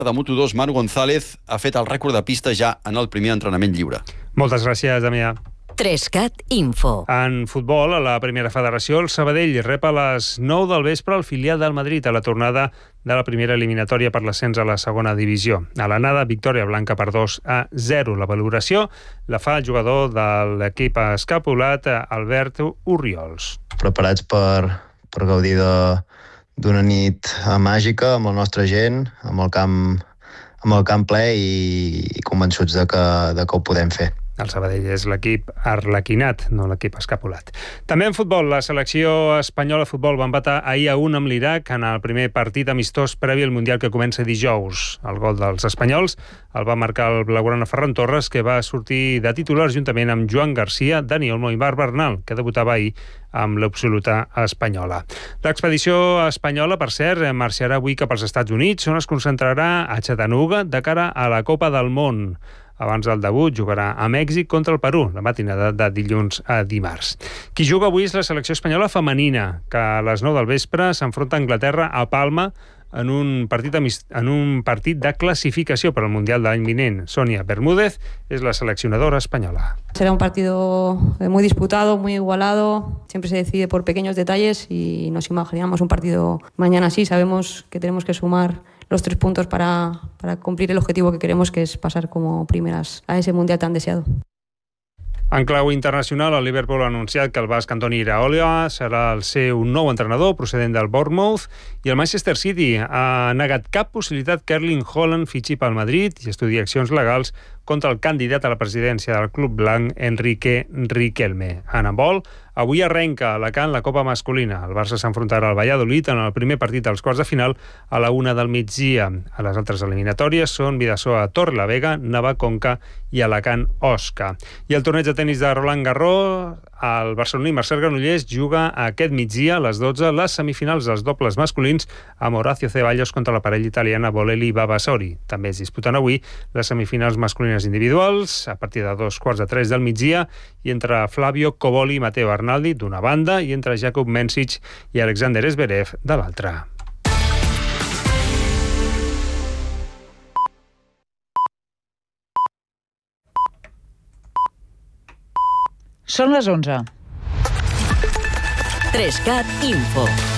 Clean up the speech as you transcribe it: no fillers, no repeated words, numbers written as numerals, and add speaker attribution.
Speaker 1: de Moto2, Manu González, ha fet el rècord de pista ja en el primer entrenament lliure.
Speaker 2: Moltes gràcies, Damià.
Speaker 3: 3CAT Info.
Speaker 2: En futbol, a la primera federació, el Sabadell rep a les 9 del vespre el filial del Madrid a la tornada de la primera eliminatòria per l'ascens a la segona divisió. A l'anada, victòria blanca per 2-0. La valoració la fa el jugador de l'equip escapulat, Albert Orriols.
Speaker 4: Preparats per gaudir d'una nit màgica amb la nostra gent, amb el camp ple i convençuts de que ho podem fer.
Speaker 2: El Sabadell és l'equip arlequinat, no l'equip escapulat. També en futbol, la selecció espanyola de futbol va empatar ahir a 1 amb l'Iraq en el primer partit amistós previ al Mundial que comença dijous. El gol dels espanyols el va marcar el blaugrana Ferran Torres, que va sortir de titular juntament amb Joan Garcia, Dani Olmo i Marc Bernal, que debutava ahir amb l'absoluta espanyola. L'expedició espanyola, per cert, marxarà avui cap als Estats Units, on es concentrarà a Chattanooga de cara a la Copa del Món. Abans del debut jugarà a Mèxic contra el Perú, la matinada de dilluns a dimarts. Qui juga avui és la selecció espanyola femenina, que a les 9 del vespre s'enfronta a Anglaterra a Palma en un partit de clasificació per al Mundial de l'any vinent. Sonia Bermúdez és la seleccionadora espanyola.
Speaker 5: Será un partido muy disputado, muy igualado, siempre se decide por pequeños detalles y nos imaginamos un partido mañana así. Sabemos que tenemos que sumar los 3 puntos para cumplir el objetivo que queremos, que es pasar como primeras a ese Mundial tan deseado.
Speaker 2: En clau internacional, el Liverpool ha anunciat que el basc Antoni Iraola serà el seu nou entrenador procedent del Bournemouth i el Manchester City ha negat cap possibilitat que Erling Haaland fitxi pel Madrid i estudi accions legals contra el candidat a la presidència del club blanc, Enrique Riquelme. En handbol, avui arrenca a Alacant la Copa masculina. El Barça s'enfrontarà al Valladolid en el primer partit dels quarts de final a la 1 del migdia. A les altres eliminatòries són Bidasoa Torrelavega, Navaconca i Alacant Osca. I el torneig de tenis de Roland Garros, el barceloní Marcel Granollers juga aquest migdia a les 12 les semifinals dels dobles masculins amb Horacio Ceballos contra la parella italiana Bolelli i Vavasori. També es disputen avui les semifinals masculines individuals a partir de 2:45 del migdia i entre Flavio Cobolli i Matteo Arnaldi d'una banda i entre Jakub Mensich i Alexander Zverev de l'altra.
Speaker 6: Són les 11.
Speaker 3: 3CAT Info.